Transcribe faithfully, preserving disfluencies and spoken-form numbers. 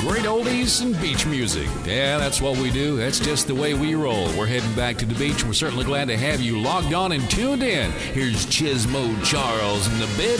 great oldies and beach music. Yeah, that's what we do. That's just the way we roll. We're heading back to the beach. We're certainly glad to have you logged on and tuned in. Here's Chismo Charles and the Bed